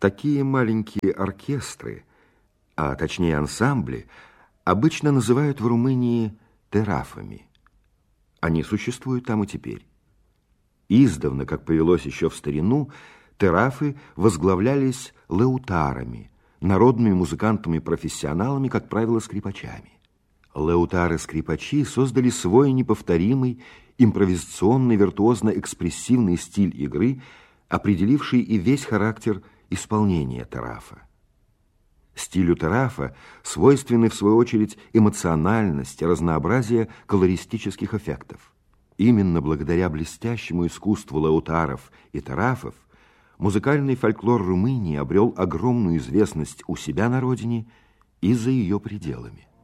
Такие маленькие оркестры, а точнее ансамбли, обычно называют в Румынии терафами. Они существуют там и теперь. Издавна, как повелось еще в старину, терафы возглавлялись леутарами, народными музыкантами-профессионалами, как правило, скрипачами. Леутары-скрипачи создали свой неповторимый, импровизационный, виртуозно-экспрессивный стиль игры, определивший и весь характер исполнения терафа. Стилю терафа свойственны, в свою очередь, эмоциональность и разнообразие колористических эффектов. Именно благодаря блестящему искусству леутаров и терафов музыкальный фольклор Румынии обрел огромную известность у себя на родине и за ее пределами.